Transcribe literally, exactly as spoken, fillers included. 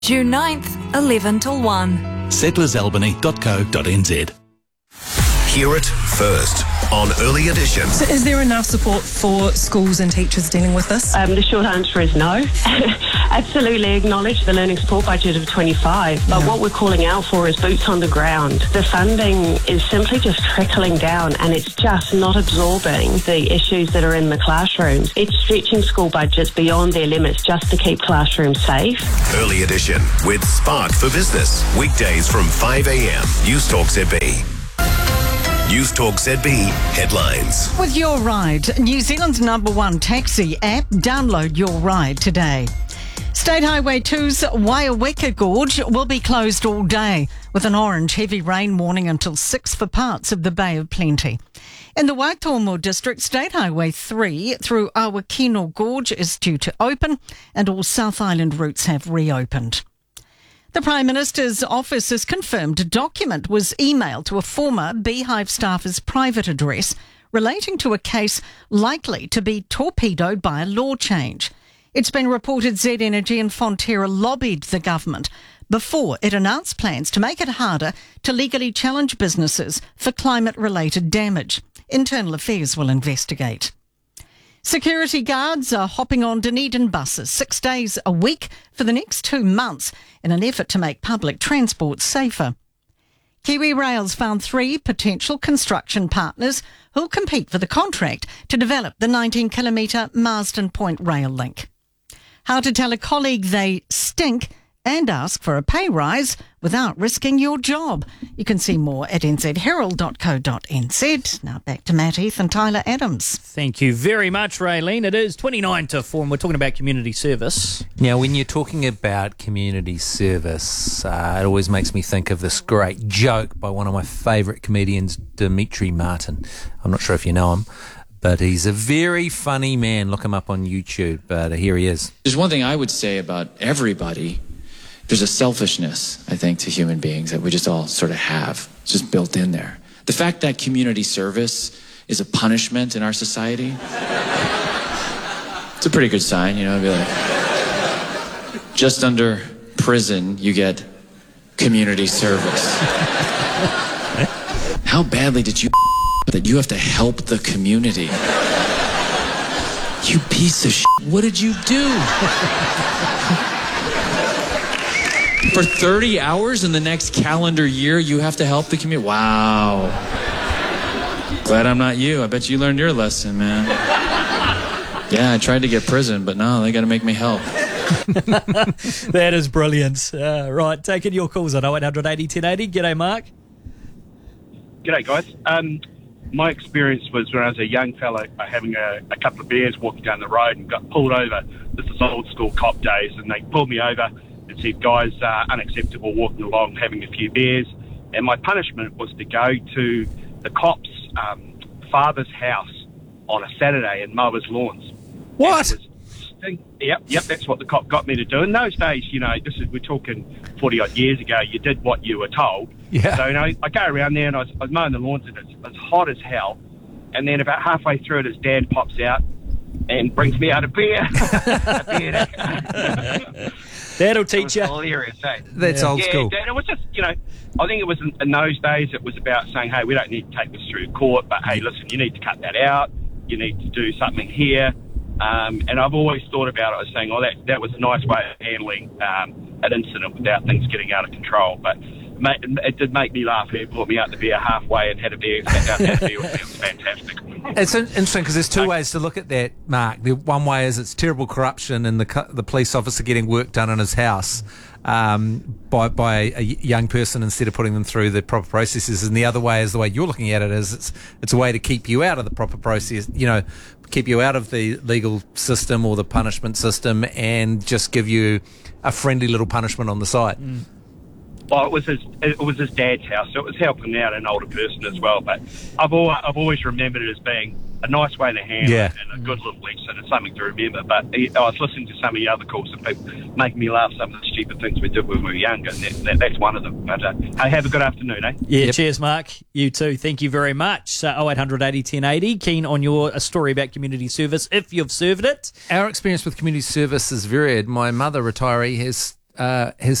June ninth, eleven till one. settlers albany dot co dot n z. Hear it first on Early Edition. So is there enough support for schools and teachers dealing with this? Um, the short answer is no. Absolutely acknowledge the learning support budget of twenty-five, but yeah. What we're calling out for is boots on the ground. The funding is simply just trickling down and it's just not absorbing the issues that are in the classrooms. It's stretching school budgets beyond their limits just to keep classrooms safe. Early Edition with Spark for Business. Weekdays from five a.m. News Talk Z B. News Talk Z B headlines. With Your Ride, New Zealand's number one taxi app, download Your Ride today. State Highway two's Waiaweka Gorge will be closed all day, with an orange heavy rain warning until six for parts of the Bay of Plenty. In the Waitomo district, State Highway three through Awakino Gorge is due to open, and all South Island routes have reopened. The Prime Minister's office has confirmed a document was emailed to a former Beehive staffer's private address relating to a case likely to be torpedoed by a law change. It's been reported Z Energy and Fonterra lobbied the government before it announced plans to make it harder to legally challenge businesses for climate-related damage. Internal Affairs will investigate. Security guards are hopping on Dunedin buses six days a week for the next two months in an effort to make public transport safer. Kiwi Rail's found three potential construction partners who'll compete for the contract to develop the nineteen kilometre Marsden Point rail link. How to tell a colleague they stink and ask for a pay rise without risking your job. You can see more at n z herald dot co dot n z. Now back to Matt Heath and Tyler Adams. Thank you very much, Raylene. It is twenty-nine to four and we're talking about community service. Now, when you're talking about community service, uh, it always makes me think of this great joke by one of my favourite comedians, Dimitri Martin. I'm not sure if you know him, but he's a very funny man. Look him up on YouTube. But uh, here he is. There's one thing I would say about everybody. There's a selfishness, I think, to human beings that we just all sort of have. It's just built in there. The fact that community service is a punishment in our society, it's a pretty good sign, you know, to be like, just under prison, you get community service. How badly did you that you have to help the community? You piece of shit. What did you do? For thirty hours in the next calendar year, you have to help the community? Wow. Glad I'm not you. I bet you learned your lesson, man. Yeah, I tried to get prison, but no, they got to make me help. That is brilliant. Uh, right, taking your calls on oh eight hundred eighty ten eighty. G'day, Mark. G'day, guys. Um, my experience was when I was a young fella uh, having a, a couple of beers walking down the road and got pulled over. This is old school cop days, and they pulled me over and said, guys, uh, unacceptable walking along having a few beers. And my punishment was to go to the cop's um, father's house on a Saturday and mow his lawns. What? Yep, yep, that's what the cop got me to do. In those days, you know, this is we're talking forty-odd years ago, you did what you were told. Yeah. So, you know, I go around there and I was, I was mowing the lawns and it's, it's hot as hell. And then about halfway through it, his dad pops out and brings me out a beer. a beer. That'll teach you. Hilarious, eh? That's yeah. old yeah, school. And it was just, you know, I think it was in, in those days, it was about saying, hey, we don't need to take this through court, but hey, listen, you need to cut that out. You need to do something here. Um, and I've always thought about it as saying, oh, that, that was a nice way of handling um, an incident without things getting out of control. But it, it did make me laugh. He brought me out the beer halfway and had a beer, sat down and had a beer with me. It was fantastic. It's interesting because there's two ways to look at that, Mark. The one way is it's terrible corruption and the the police officer getting work done in his house um, by by a young person instead of putting them through the proper processes. And the other way is the way you're looking at it is it's it's a way to keep you out of the proper process, you know, keep you out of the legal system or the punishment system and just give you a friendly little punishment on the side. Mm. Well, it was his it was his dad's house, so it was helping out an older person as well. But I've always, I've always remembered it as being a nice way to handle yeah. it and a good little lesson and something to remember. But I was listening to some of the other calls and people making me laugh some of the stupid things we did when we were younger, and that, that, that's one of them. But uh, hey, have a good afternoon, eh? Yeah, yep. Cheers, Mark. You too. Thank you very much. Uh, oh eight hundred eighty ten eighty. Keen on your a story about community service if you've served it. Our experience with community service is varied. My mother, retiree, has uh, has